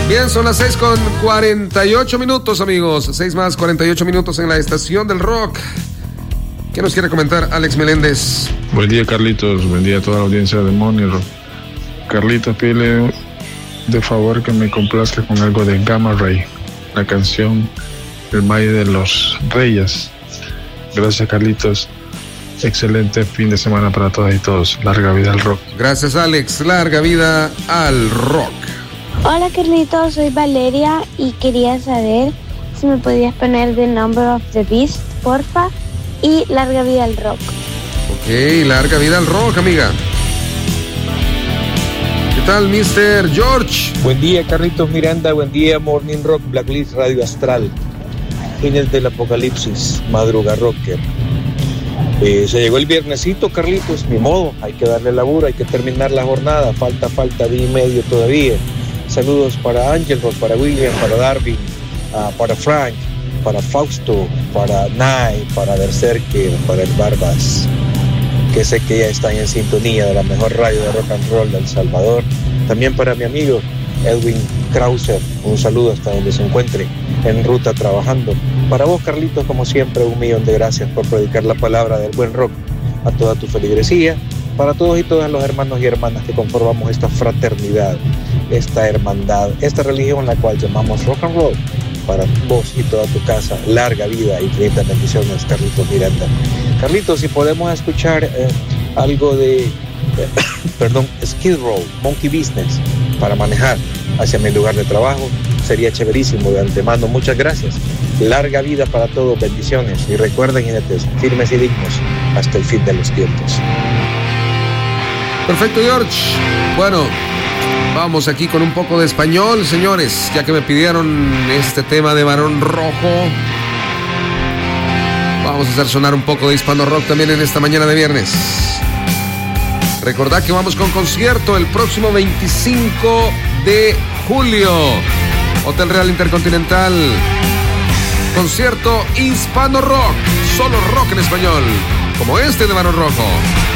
Bien, son las 6:48, amigos. 6 más 48 minutos en la estación del rock. ¿Qué nos quiere comentar Alex Meléndez? Buen día, Carlitos. Buen día a toda la audiencia de Morning Rock. Carlitos, pide de favor que me complazca con algo de Gamma Ray, la canción El Valle de los Reyes. Gracias, Carlitos. Excelente fin de semana para todas y todos. Larga vida al rock. Gracias, Alex. Larga vida al rock. Hola, Carlitos. Soy Valeria y quería saber si me podías poner The Number of the Beast, porfa, y larga vida al rock. Ok, larga vida al rock, amiga. ¿Qué tal, Mr. George? Buen día, Carlitos Miranda. Buen día, Morning Rock, Blacklist Radio Astral. Fines del Apocalipsis, Madruga Rocker. Se llegó el viernesito, Carlitos, ni modo, hay que darle laburo, hay que terminar la jornada, falta día y medio todavía. Saludos para Angel Rock, para William, para Darwin, para Frank, para Fausto, para Nay, para Berserker, para el Barbas, que sé que ya están en sintonía de la mejor radio de rock and roll de El Salvador. También para mi amigo Edwin Krauser, un saludo hasta donde se encuentre, en ruta trabajando. Para vos, Carlitos, como siempre, 1.000.000 de gracias por predicar la palabra del buen rock a toda tu feligresía. Para todos y todas los hermanos y hermanas que conformamos esta fraternidad, esta hermandad, esta religión la cual llamamos rock and roll. Para vos y toda tu casa, larga vida y infinitas bendiciones, Carlitos Miranda. Carlitos, si podemos escuchar algo de Skid Row, Monkey Business, para manejar hacia mi lugar de trabajo, sería chéverísimo. De antemano, muchas gracias. Larga vida para todos, bendiciones. Y recuerden, jinetes, firmes y dignos hasta el fin de los tiempos. Perfecto, George. Bueno, vamos aquí con un poco de español, señores, ya que me pidieron este tema de Barón Rojo. Vamos a hacer sonar un poco de hispano rock también en esta mañana de viernes. Recordad que vamos con concierto el próximo 25 de julio. Hotel Real Intercontinental. Concierto hispano rock. Solo rock en español, como este de Barón Rojo.